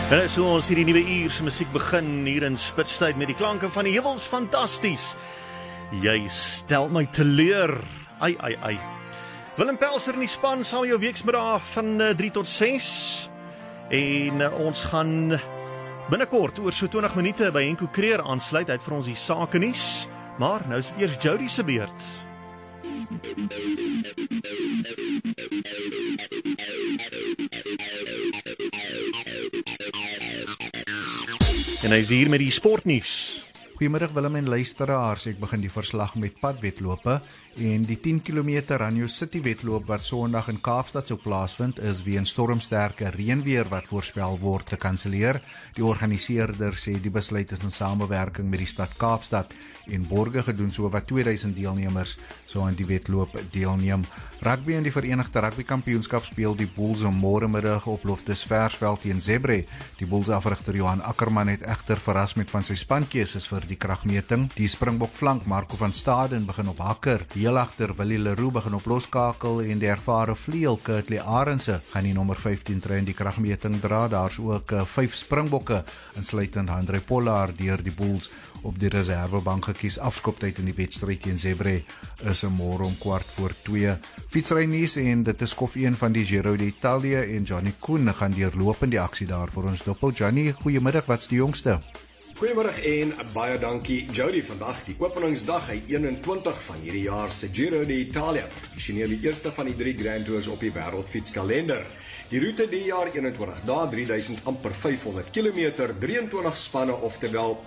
En so ons hierdie nuwe uur se musiek begin hier in Spitstyd met die klanke van die heuwels fantasties. Jy stel my teleur. Ai. Willem Pelser in die span saam jou weksmiddag van 3 tot 6. En ons gaan binnekort oor so 20 minute by Henko Creer aansluit uit vir ons die sake nuus. Maar nou is dit eers Jody se beurt. En hy is hier met die sportnuus. Goeiemiddag Willem en luisteraars, ek begin die verslag met padwedlope en die 10 km Ranjo City wedloop wat Sondag in Kaapstad sou plaasvind is weens stormsterke reënweer wat voorspel word gekanselleer. Die organiseerder sê die besluit is in samewerking met die stad Kaapstad en borge gedoen so wat 2000 deelnemers sou aan die wedloop deelneem. Rugby in die Verenigde Rugby Kampioenskap speel die Bulls môre middag op Loftus Versveld teen Zebre. Die Bulls afrigter Johan Ackerman het egter verras met van sy spankeuses vir die kragmeting. Die Springbok flank Marco van Staden begin op hakker. Heel agter Willie Leroux begin op loskakel en die ervare vleuel Kurtley Arendse gaan die nommer 15 trein die kragmeting dra. Daar's ook 5 Springbokke insluitend Andre Pollard deur die Bulls op die reservebank gekies. Afskoptyd in die wedstryd teen Zebre is môre om 2:15. Fietsrynuus en dit is koffie een van die Giro d'Italia en Johnny Koen gaan deurlopend die aksie daar vir ons dophou. Johnny, goeiemiddag, wat's die jongste? Goeiemiddag en baie dankie Jody. Vandag die openingsdag hy 21 van hierdie jaar se Giro d'Italia, tradisioneel die eerste van die 3 Grand Tours op die wêreldfietskalender. Die roete die jaar 21 dae, 3000 amper 500 km, 23 spanne, oftewel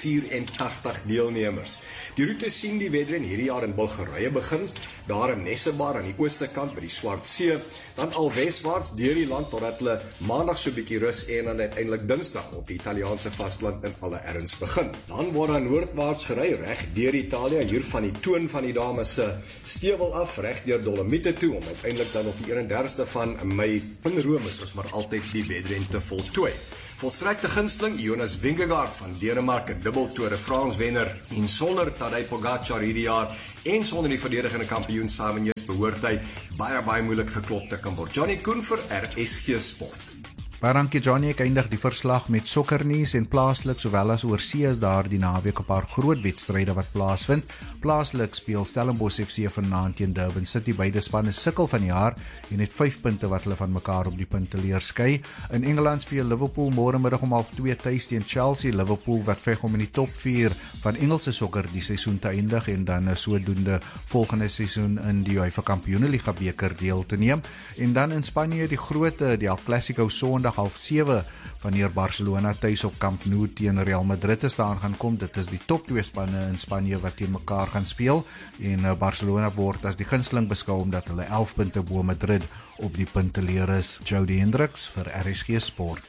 184 deelnemers. Die roete sien die wedren hierdie jaar in Bulgarië begin, daar in Nessebar aan die ooste kant by die Swart See, dan al weswaarts deur die land totdat hulle maandag so 'n bietjie rus en dan uiteindelik Dinsdag op die Italiaanse vasteland in alle erns begin. Dan word daar noordwaarts gery reg deur Italië, hier van die toon van die dames se stewel af reg deur Dolomiete toe om uiteindelik dan op die 31ste van Mei in Rome soos maar altyd die wedren te voltooi. Volstrekte gunsteling Jonas Vingegaard van Denemarke, dubbel Tour de France wenner en sonder Tadej Pogačar hierdie jaar en sonder die verdedigende kampioen Simon Yates behoort hy baie moeilik geklop te kan word. Johnny Koen vir RSG Sport. Baie dankie Johnny, ek eindig die verslag met sokkernuus en plaaslik sowel as oorsee is daar die naweek 'n paar groot wedstryde wat plaasvind. Plaaslik speel Stellenbosch FC vanaand teen Durban City. Beide spanne sukkel van die jaar en het 5 punte wat hulle van mekaar op die punteleer skei. In Engeland speel Liverpool môre middag om 2:30 tuis teen Chelsea. Liverpool wat veg om in die top 4 van Engelse sokker die seisoen te eindig en dan sodoende volgende seisoen in die UEFA Kampioenligga beker deel te neem. En dan in Spanje die El Clasico Sondag 6:30 wanneer Barcelona tuis op Camp Nou teen Real Madrid te staan gaan kom. Dit is die top 2 spanne in Spanje wat teen mekaar gaan speel en Barcelona word as die gunsteling beskou omdat hulle 11 punte bo Madrid op die punteleer is. Jody Hendricks vir RSG Sport.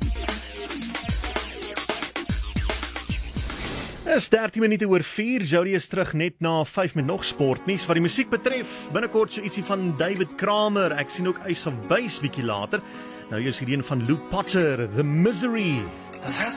Is 13 minute oor 4, Jody is terug net na 5 met nog sportnuus. Wat die musiek betref, binnekort so ietsie van David Kramer, ek sien ook Ace of Base bietjie later. Nou hier is hierdie een van Luke Potter, The Misery.